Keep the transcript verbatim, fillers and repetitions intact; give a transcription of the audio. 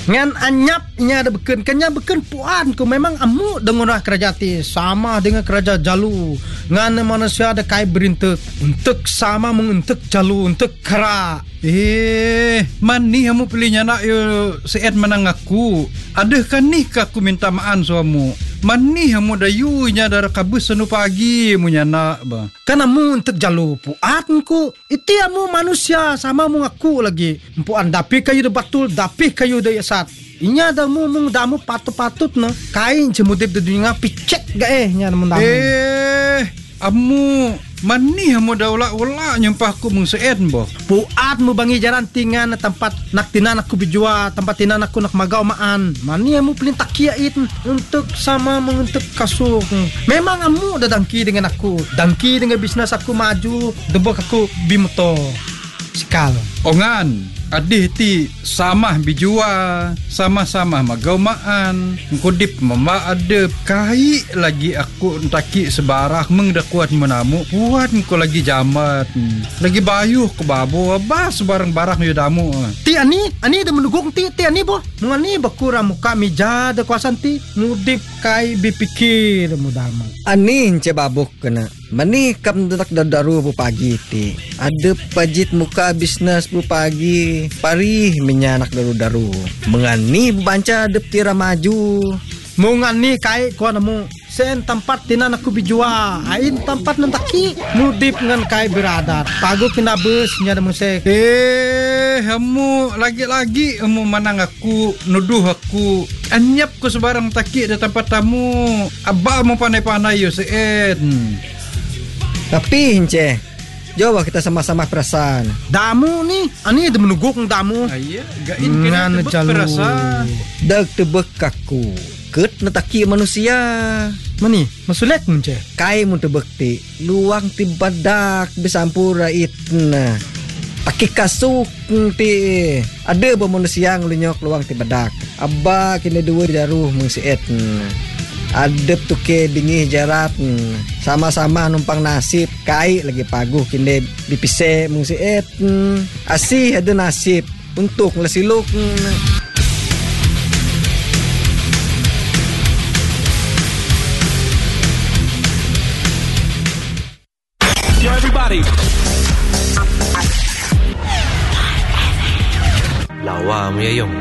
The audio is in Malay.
Ngan anyap nya ada beken kanya beken puan ku memang amu dengan orang kerja ti sama dengan kerja jalu. Ngan manusia ada kai berintek untuk sama mengentek jalu untuk kera. Eh, mani kamu pilihnya nak yo seet menang aku. Adakah nih aku minta maan suamu? Mani kamu dayu nya darah kabus senu pagi mu nyana ba. Kan amu untuk jalu puan ku. Itu amu manusia sama mu aku lagi. Puan dapi kayu de batul, dapi kayu de yasat. Inya damu mung damu patut-patut no. Kain cemudip de dunia picek ga eh nya mun damu. Eh, amu mani kamu dah ulak-ulak nyempah aku mung seet bo. Puat mu bangi jalan tingan tempat nak tinan aku bijua, tempat tinan aku nak magau maan. Mani amu pelin takiait untuk sama mengentuk kasuk. Memang amu dah dangki dengan aku. Dangki dengan bisnes aku maju, debok aku bimoto. Sikal. Ongan, adih ti sama bijua, sama-sama magau maan. Kudip mama ada kai lagi aku entaki sebarah meng dah kuat menamu. Kuat ko lagi jamat. Lagi bayuh ke babo abah sebarang-barang yo damu. Ti ani, ani dah menugong ti, ti ani boh. Mengani bakura muka mija da kuasan ti. Mudip kai bipikir mudamu. Ani ce babuk kena. Mani kam nak dadaru bu pagi ti. Ada pajit muka bisnes bu pagi. Parih menyanak daru-daru. Mengani banca dep tira maju. Mengani kai ko namu. Sen tempat tinan aku bijua. Ain tempat nentaki. Mudip ngan kai beradat. Pagu kena bus nya da musek. Eh, kamu lagi-lagi kamu manang aku, nuduh aku. Anyap ko sebarang taki di tempat tamu. Abah mau pandai-pandai yo seet. Tapi hince, coba kita sama-sama perasaan. Damu ni, ani dah menugong damu. Ayah, gain kena tebek perasaan. Dag tebek kaku. Ket netaki manusia. Mani, masulek munce. Kai mun tebek ti, luang ti badak besampura itna. Taki kasuk ti. Ada ba manusia ngelunyok luang ti badak. Abba kena dua daruh mung siet. Adep tuke bingih jarat. Sama-sama numpang nasib. Kai lagi paguh kini dipise mung siet. Asih ada nasib untuk ngelasiluk. Yo everybody. Lawa mo yung